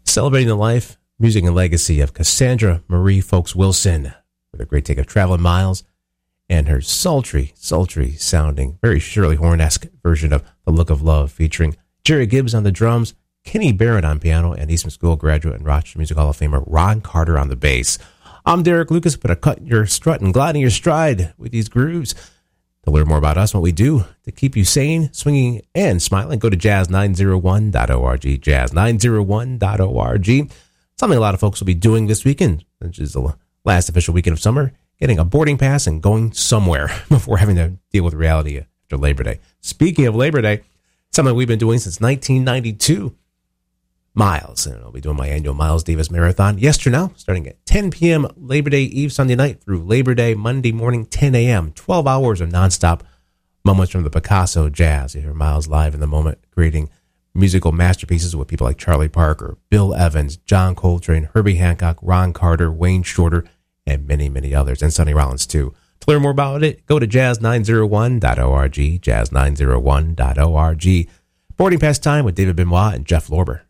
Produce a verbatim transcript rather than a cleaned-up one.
celebrating the life, music, and legacy of Cassandra Marie Folks Wilson with a great take of Traveling Miles and her sultry, sultry sounding, very Shirley Horn-esque version of The Look of Love featuring Jerry Gibbs on the drums, Kenny Barrett on piano, and Eastman School graduate and Rochester Music Hall of Famer Ron Carter on the bass. I'm Derek Lucas, but I cut your strut and gliding your stride with these grooves. To learn more about us and what we do to keep you sane, swinging, and smiling, go to jazz nine oh one dot org, jazz nine oh one dot org. Something a lot of folks will be doing this weekend, which is the last official weekend of summer, getting a boarding pass and going somewhere before having to deal with reality after Labor Day. Speaking of Labor Day, something we've been doing since nineteen ninety-two, Miles. And I'll be doing my annual Miles Davis Marathon yesterday, starting at ten p.m. Labor Day Eve Sunday night through Labor Day Monday morning, ten a.m. twelve hours of nonstop moments from the Picasso Jazz. You hear Miles live in the moment, creating musical masterpieces with people like Charlie Parker, Bill Evans, John Coltrane, Herbie Hancock, Ron Carter, Wayne Shorter, and many, many others, and Sonny Rollins too. To learn more about it, go to jazz nine oh one dot org, jazz nine oh one dot org. Boarding pass time with David Benoit and Jeff Lorber.